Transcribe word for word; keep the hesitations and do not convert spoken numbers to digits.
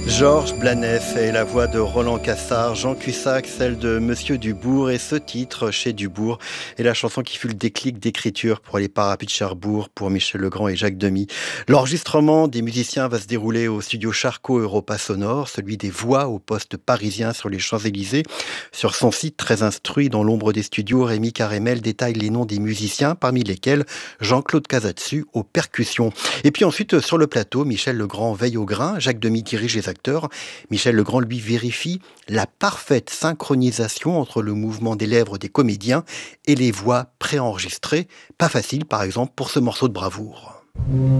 Georges Blanet et la voix de Roland Cassard, Jean Cusack, celle de Monsieur Dubourg, et ce titre chez Dubourg est la chanson qui fut le déclic d'écriture pour les Parapluies de Cherbourg pour Michel Legrand et Jacques Demy. L'enregistrement des musiciens va se dérouler au studio Charcot Europa Sonore, celui des voix au poste parisien sur les Champs-Élysées. Sur son site très instruit dans l'ombre des studios, Rémi Carémel détaille les noms des musiciens, parmi lesquels Jean-Claude Casatsu aux percussions. Et puis ensuite, sur le plateau, Michel Legrand veille au grain, Jacques Demy dirige les acteurs. Michel Legrand, lui, vérifie la parfaite synchronisation entre le mouvement des lèvres des comédiens et les voix préenregistrées. Pas facile, par exemple, pour ce morceau de bravoure.